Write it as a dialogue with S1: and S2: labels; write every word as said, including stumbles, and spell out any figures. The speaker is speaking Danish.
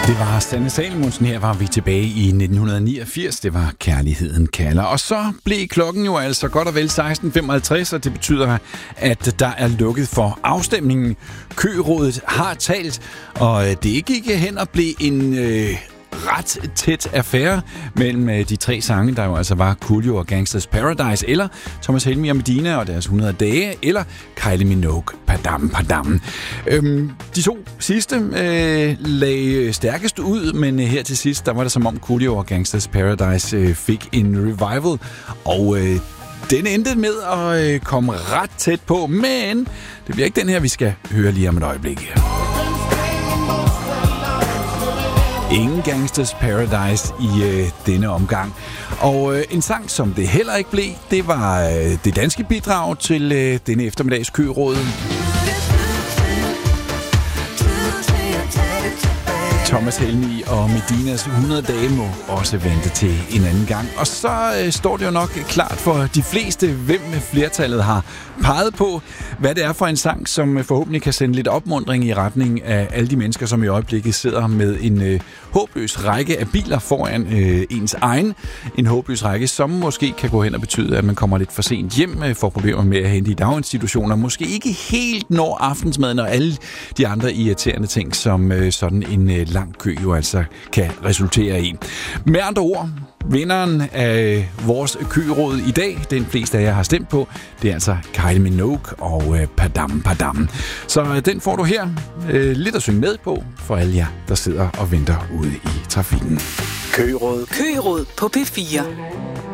S1: Det var Sanne Salomonsen. Her var vi tilbage i nitten niogfirs. Det var Kærligheden kalder. Og så blev klokken jo altså godt og vel seksten femoghalvtreds, og det betyder, at der er lukket for afstemningen. Kørådet har talt, og det gik hen og blev en øh, ret tæt affære mellem øh, de tre sange, der jo altså var Coolio og Gangsters Paradise, eller Thomas Helmig og Medina og deres hundrede dage, eller Kylie Minogue, Padam Padam. Øhm, de to sidste øh, lagde stærkest ud, men øh, her til sidst, der var det som om Coolio og Gangsters Paradise øh, fik en revival, og øh, den endte med at øh, komme ret tæt på, men det bliver ikke den her, vi skal høre lige om et øjeblik. Ingen Gangsters Paradise i øh, denne omgang. Og øh, en sang, som det heller ikke blev, det var øh, det danske bidrag til øh, denne eftermiddags køråd. Thomas Helmig og Medinas hundrede dage må også vente til en anden gang. Og så øh, står det jo nok klart for de fleste, hvem flertallet har peget på, hvad det er for en sang, som forhåbentlig kan sende lidt opmuntring i retning af alle de mennesker, som i øjeblikket sidder med en øh, håbløs række af biler foran øh, ens egen. En håbløs række, som måske kan gå hen og betyde, at man kommer lidt for sent hjem, øh, får problemer med at hente i daginstitutioner, måske ikke helt når aftensmaden og alle de andre irriterende ting, som øh, sådan en øh, lang kø jo altså kan resultere i. Med andre ord, vinderen af vores køråd i dag, den fleste af jer har stemt på, det er altså Kylie Minogue og øh, Padam Padam. Så øh, den får du her øh, lidt at synge med på for alle jer, der sidder og venter ude i trafikken.
S2: Køråd.
S3: Køråd på P fire.